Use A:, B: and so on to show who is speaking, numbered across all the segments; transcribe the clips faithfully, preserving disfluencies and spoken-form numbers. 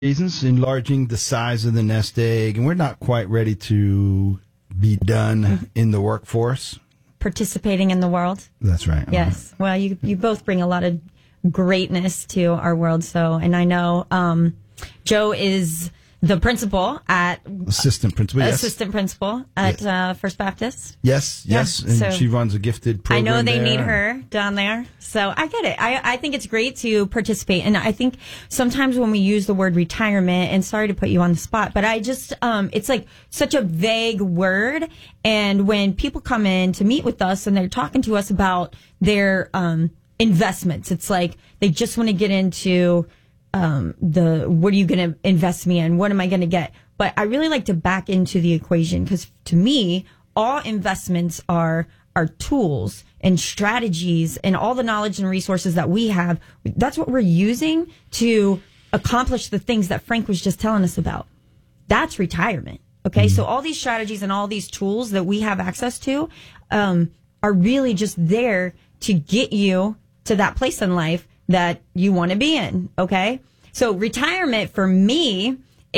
A: reasons, enlarging the size of the nest egg, and we're not quite ready to be done in the workforce.
B: Participating in the world.
A: That's right.
B: Yes. Well, you you both bring a lot of greatness to our world. So, and I know um, Joe is the principal at
A: assistant principal. Yes.
B: Assistant principal at yes. uh, First Baptist.
A: Yes, yes, yeah. and so she runs a gifted program.
B: I know they
A: there.
B: need her down there, so I get it. I I think it's great to participate, and I think sometimes when we use the word retirement, and sorry to put you on the spot, but I just um it's like such a vague word, and when people come in to meet with us and they're talking to us about their um investments, it's like they just want to get into Um, the what are you going to invest me in? What am I going to get? But I really like to back into the equation because to me, all investments are are tools and strategies and all the knowledge and resources that we have. That's what we're using to accomplish the things that Frank was just telling us about. That's retirement. Okay, mm-hmm. So all these strategies and all these tools that we have access to um, are really just there to get you to that place in life that you want to be in, okay? So retirement for me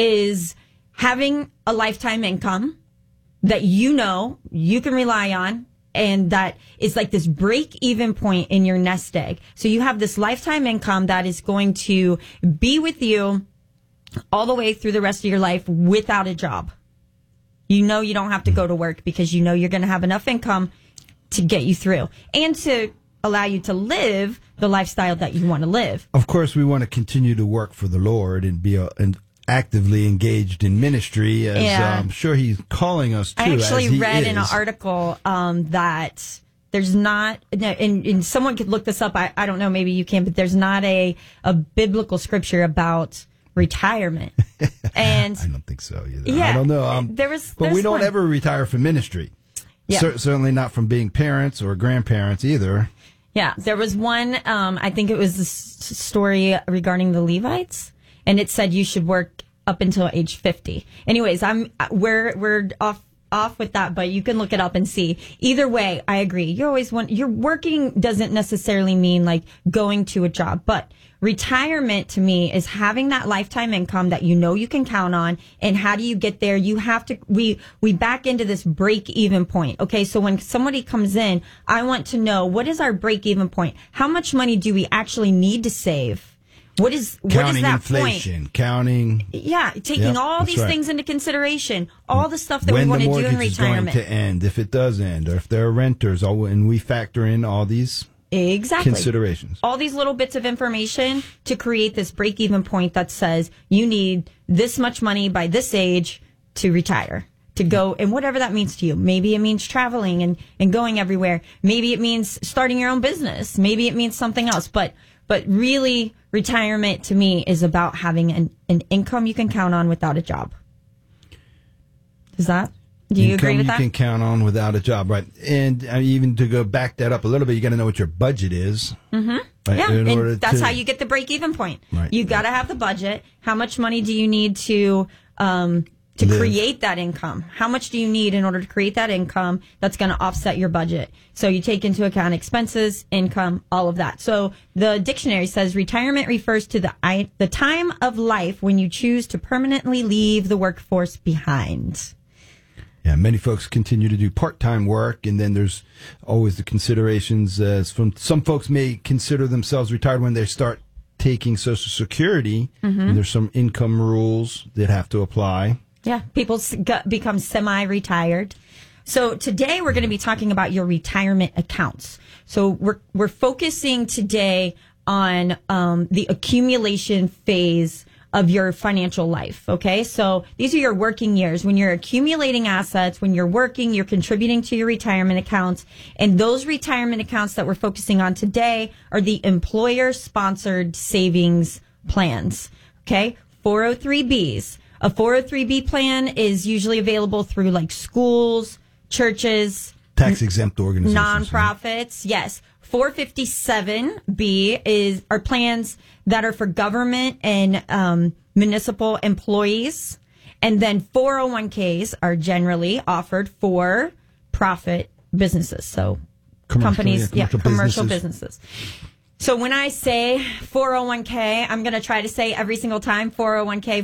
B: is having a lifetime income that you know you can rely on, and that is like this break-even point in your nest egg. So you have this lifetime income that is going to be with you all the way through the rest of your life without a job. You know you don't have to go to work because you know you're going to have enough income to get you through and to allow you to live the lifestyle that you want to live.
A: Of course, we want to continue to work for the Lord and be uh, and actively engaged in ministry, as yeah. uh, I'm sure He's calling us to.
B: I actually
A: as he
B: read
A: is.
B: in an article um, that there's not, and, and someone could look this up. I, I don't know, maybe you can, but there's not a a biblical scripture about retirement. And
A: I don't think so either.
B: Yeah,
A: I don't know. Um,
B: there was,
A: but we don't
B: one.
A: ever retire from ministry.
B: Yeah.
A: C- certainly not from being parents or grandparents either.
B: Yeah, there was one, um, I think it was the s- story regarding the Levites, and it said you should work up until age fifty. Anyways, I'm we're we're off off with that, but you can look it up and see. Either way, I agree. You always want, you're working doesn't necessarily mean like going to a job, but retirement to me is having that lifetime income that you know you can count on. And how do you get there? You have to, we, we back into this break even point. Okay. So when somebody comes in, I want to know, what is our break even point? How much money do we actually need to save? What is, what
A: counting
B: is that
A: inflation,
B: point?
A: Counting.
B: Yeah. Taking
A: Yep,
B: all these
A: right.
B: things into consideration, all the stuff that
A: when
B: we want to do in
A: the mortgage is going
B: retirement.
A: to end, if it does end, or if there are renters, all, and we factor in all these
B: Exactly.
A: considerations.
B: All these little bits of information to create this break-even point that says you need this much money by this age to retire, to go, and whatever that means to you. Maybe it means traveling and, and going everywhere. Maybe it means starting your own business. Maybe it means something else. But but really, retirement to me is about having an, an income you can count on without a job. Is that? Do you
A: Income
B: agree with
A: you
B: that?
A: can count on without a job, right? And uh, even to go back that up a little bit, you got to know what your budget is.
B: Mm-hmm.
A: Right,
B: yeah,
A: in
B: and
A: order
B: that's
A: to,
B: how you get the break-even point.
A: Right.
B: You got to have the budget. How much money do you need to um, to
A: Live.
B: create that income? How much do you need in order to create that income that's going to offset your budget? So you take into account expenses, income, all of that. So the dictionary says retirement refers to the I, the time of life when you choose to permanently leave the workforce behind.
A: Yeah, many folks continue to do part-time work, and then there's always the considerations as from some folks may consider themselves retired when they start taking Social Security,
B: Mm-hmm.
A: and there's some income rules that have to apply.
B: Yeah, people s- got- become semi-retired. So today we're going to be talking about your retirement accounts. So we're we're focusing today on um, the accumulation phase of your financial life. Okay, so these are your working years when you're accumulating assets. When you're working, you're contributing to your retirement accounts, and those retirement accounts that we're focusing on today are the employer-sponsored savings plans. Okay, four oh three B's. A four oh three B plan is usually available through like schools, churches,
A: Tax exempt organizations.
B: nonprofits. Yes. four fifty-seven B is are plans that are for government and um, municipal employees. And then four oh one K's are generally offered for profit businesses. So
A: Commercial,
B: companies,
A: yeah,
B: yeah,
A: commercial
B: commercial
A: businesses.
B: businesses. So when I say four oh one k, I'm going to try to say every single time four oh one k,